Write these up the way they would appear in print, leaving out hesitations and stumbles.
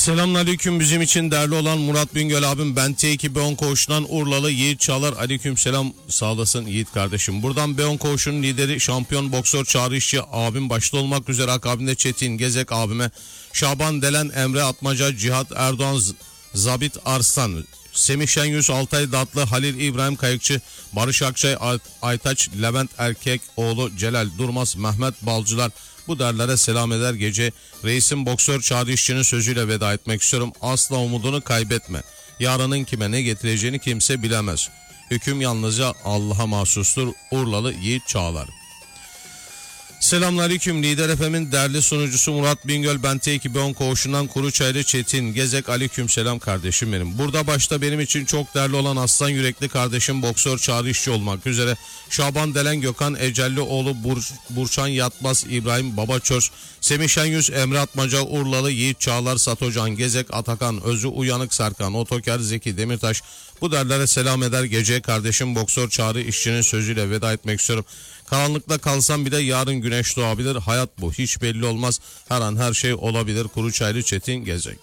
Selamünaleyküm, bizim için değerli olan Murat Bingöl abim. Ben T2 koğuşundan Urlalı Yiğit Çağlar. Aleyküm selam, sağ olasın Yiğit kardeşim. Buradan Beon koğuşunun lideri şampiyon boksör Çağrı İşçi abim başta olmak üzere akabinde Çetin Gezek abime, Şaban Delen, Emre Atmaca, Cihat Erdoğan, Zabit Arslan, Semih Şenyüz, Altay Datlı, Halil İbrahim Kayıkçı, Barış Akçay, Aytaç, Levent Erkekoğlu, Celal Durmaz, Mehmet Balcılar, bu derlere selam eder gece. Reisim boksör Çağrı İşçi'nin sözüyle veda etmek istiyorum. Asla umudunu kaybetme. Yarının kime ne getireceğini kimse bilemez. Hüküm yalnızca Allah'a mahsustur. Urlalı Yiğit Çağlar. Selamünaleyküm, Lider FM'in değerli sunucusu Murat Bingöl. Ben T2 koğuşundan Kuruçaylı Çetin Gezek. Aleyküm selam kardeşim benim. Burada başta benim için çok değerli olan aslan yürekli kardeşim boksör Çağrı İşçi olmak üzere Şaban Delen, Gökhan Ecellioğlu, Burçan Yatmaz, İbrahim Babaçöz, Semih Şenyüz, Emre Atmaca, Urlalı Yiğit Çağlar, Satocan Gezek, Atakan Özü, Uyanık Serkan, Otoker Zeki Demirtaş, bu derlere selam eder gece. Kardeşim boksör Çağrı İşçi'nin sözüyle veda etmek istiyorum. Karanlıkta kalsam bile yarın güneş doğabilir. Hayat bu, hiç belli olmaz. Her an her şey olabilir. Kuruçaylı Çetin Gezek.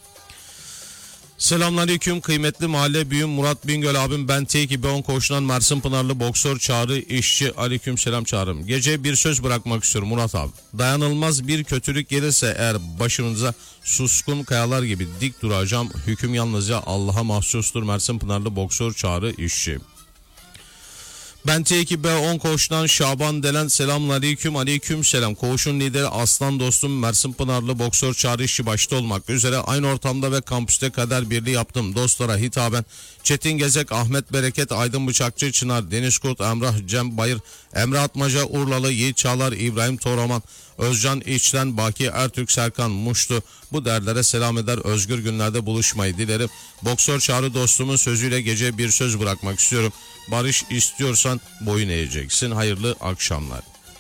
Selamünaleyküm, kıymetli mahalle büyüğüm Murat Bingöl abim. Ben T2 koğuşundan Mersin Pınarlı boksör Çağrı İşçi. Aleyküm selam Çağrı'm. Gece bir söz bırakmak istiyorum Murat abi. Dayanılmaz bir kötülük gelirse eğer başınıza, suskun kayalar gibi dik duracağım. Hüküm yalnızca Allah'a mahsustur. Mersin Pınarlı boksör Çağrı İşçi. Ben T2 koğuşundan Şaban Delen. Selamünaleyküm. Aleyküm selam. Koğuşun lideri aslan dostum Mersin Pınarlı boksör Çağrı İşçi başta olmak üzere aynı ortamda ve kampüste kader birliği yaptım. Dostlara hitaben Çetin Gezek, Ahmet Bereket, Aydın Bıçakçı, Çınar Deniz Kurt, Emrah Cem Bayır, Emre Atmaca, Urlalı Yiğit Çağlar, İbrahim Toraman, Özcan İçten, Baki Ertürk, Serkan Muştu, bu derlere selam eder. Özgür günlerde buluşmayı dilerim. Boksör Çağrı dostumun sözüyle gece bir söz bırakmak istiyorum. Barış istiyorsan boyun eğeceksin. Hayırlı akşamlar.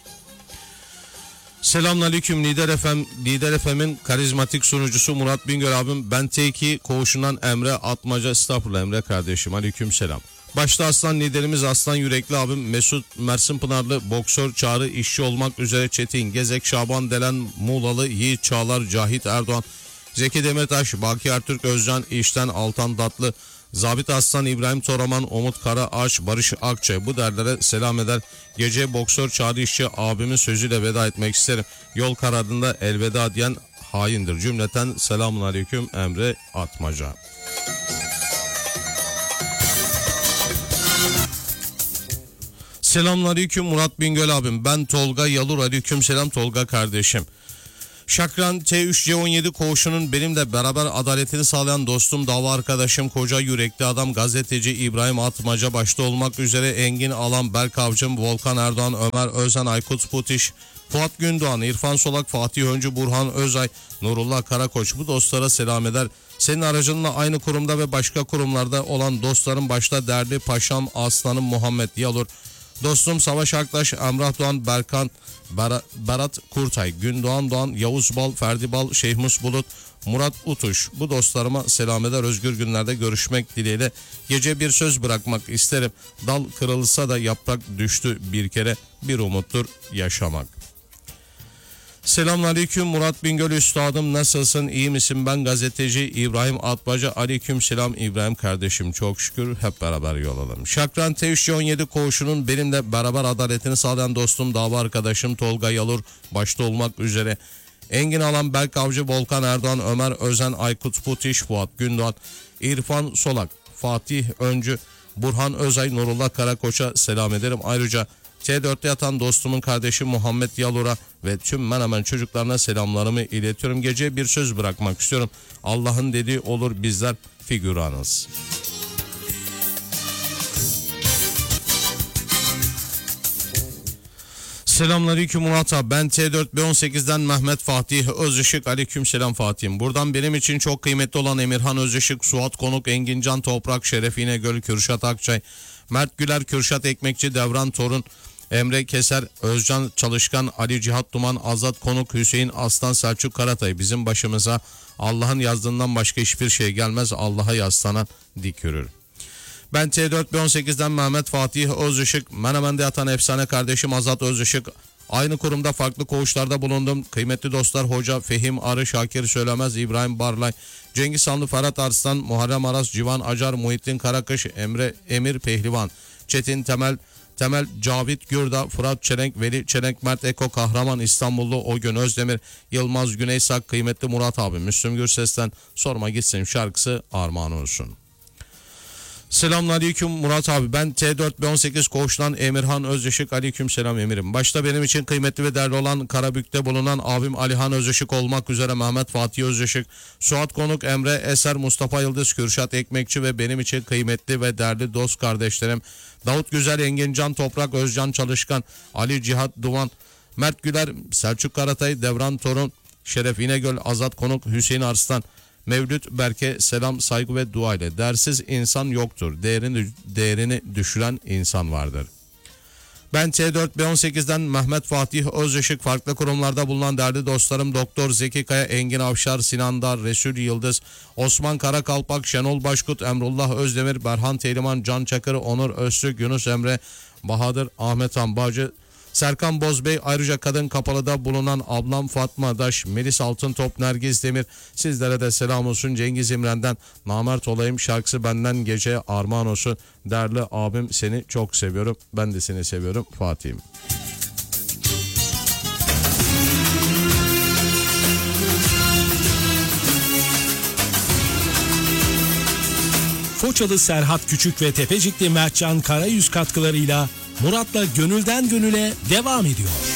Selamünaleyküm, Lider FM'in karizmatik sunucusu Murat Bingöl abim. Ben T2 koğuşundan Emre Atmaca. Estağfurullah Emre kardeşim. Aleyküm selam. Başta aslan liderimiz aslan yürekli abim Mesut, Mersin Pınarlı boksör Çağrı İşçi olmak üzere Çetin Gezek, Şaban Delen, Muğlalı Yiğit Çağlar, Cahit Erdoğan, Zeki Demirtaş, Baki Ertürk, Özcan İşten, Altan Datlı, Zabit Aslan, İbrahim Toraman, Umut Karaağaç, Barış Akçay, bu derlere selam eder. Gece boksör Çağrı İşçi abimin sözüyle veda etmek isterim. Yol kararında elveda diyen haindir. Cümleten selamun aleyküm Emre Atmaca. Selamünaleyküm Murat Bingöl abim. Ben Tolga Yalur. Aleyküm selam Tolga kardeşim. Şakran T3C17 koğuşunun benimle beraber adaletini sağlayan dostum, dava arkadaşım, koca yürekli adam, gazeteci İbrahim Atmaca başta olmak üzere Engin Alan, Berk Avcım, Volkan Erdoğan, Ömer Özen, Aykut Putiş, Fuat Gündoğan, İrfan Solak, Fatih Öncü, Burhan Özay, Nurullah Karakoç, bu dostlara selam eder. Senin aracınla aynı kurumda ve başka kurumlarda olan dostlarım başta değerli paşam aslanım Muhammed Yalur, dostum Savaş Aktaş, Emrah Doğan, Berkan, Berat Kurtay, Gündoğan Doğan, Yavuz Bal, Ferdi Bal, Şeyhmus Bulut, Murat Utuş, bu dostlarıma selam eder. Özgür günlerde görüşmek dileğiyle gece bir söz bırakmak isterim. Dal kırılsa da yaprak düştü bir kere, bir umuttur yaşamak. Selamünaleyküm Murat Bingöl üstadım, nasılsın, iyi misin? Ben gazeteci İbrahim Atmaca. Aleyküm selam İbrahim kardeşim, çok şükür, hep beraber yol alalım. Şakran T317 koğuşunun benimle beraber adaletini sağlayan dostum, dava arkadaşım Tolga Yalur başta olmak üzere Engin Alan, Berk Avcı, Volkan Erdoğan, Ömer Özen, Aykut Putiş, Fuat Gündoğan, İrfan Solak, Fatih Öncü, Burhan Özay, Nurullah Karakoç'a selam ederim. Ayrıca T4'te yatan dostumun kardeşi Muhammed Yalur'a ve tüm Menemen çocuklarına selamlarımı iletiyorum. Gece bir söz bırakmak istiyorum. Allah'ın dediği olur, bizler figüranız. Selamünaleyküm Murat abi. Ben T4B18'den Mehmet Fatih Özışık. Aleyküm selam Fatih'im. Buradan benim için çok kıymetli olan Emirhan Özışık, Suat Konuk, Engincan Toprak, Şeref İnegöl, Kürşat Akçay, Mert Güler, Kürşat Ekmekçi, Devran Torun, Emre Keser, Özcan Çalışkan, Ali Cihat Duman, Azat Konuk, Hüseyin Aslan, Selçuk Karatay. Bizim başımıza Allah'ın yazdığından başka hiçbir şey gelmez. Allah'a yaslanan dik yürür. Ben T4B18'den Mehmet Fatih Özışık, Menemen'de yatan efsane kardeşim Azat Özışık, Aynı kurumda farklı koğuşlarda bulundum. Kıymetli dostlar Hoca Fehim Arı, Şakir Söylemez, İbrahim Barlay, Cengiz Hanlı, Ferhat Arslan, Muharrem Aras, Civan Acar, Muhittin Karakış, Emir Pehlivan, Çetin Temel, Cavit Gürda, Fırat Çelenk, Veli Çelenk, Mert Eko, Kahraman İstanbullu, Ogün Özdemir, Yılmaz Güneysak, kıymetli Murat abi, Müslüm Gürses'ten Sorma Gitsin şarkısı armağan olsun. Selamünaleyküm Murat abi, ben T4B18 koğuştan Emirhan Özışık. Aleyküm selam emirim. Başta benim için kıymetli ve değerli olan Karabük'te bulunan abim Alihan Özışık olmak üzere Mehmet Fatih Özışık, Suat Konuk, Emre Eser, Mustafa Yıldız, Kürşat Ekmekçi ve benim için kıymetli ve değerli dost kardeşlerim Davut Güzel, Engin Can Toprak, Özcan Çalışkan, Ali Cihat Duvan, Mert Güler, Selçuk Karatay, Devran Torun, Şeref İnegöl, Azat Konuk, Hüseyin Arslan, Mevlüt Berke, selam, saygı ve dua ile. Değersiz insan yoktur. Değerini düşüren insan vardır. Ben T4B18'den Mehmet Fatih Özışık. Farklı kurumlarda bulunan değerli dostlarım Doktor Zeki Kaya, Engin Avşar, Sinan Dar, Resul Yıldız, Osman Karakalpak, Şenol Başkut, Emrullah Özdemir, Berhan Teyliman, Can Çakır, Onur Öztürk, Yunus Emre, Bahadır, Ahmet Ambacı, Serkan Bozbey, ayrıca Kadın Kapalı'da bulunan ablam Fatma Daş, Melis Altıntop, Nergiz Demir, sizlere de selam olsun. Cengiz İmren'den Namert Olayım şarkısı benden geceye armağan olsun. Değerli abim, seni çok seviyorum, ben de seni seviyorum Fatih'im. Foçalı Serhat Küçük ve Tepecikli Mertcan Karayüz katkılarıyla Murat'la Gönülden Gönüle devam ediyor.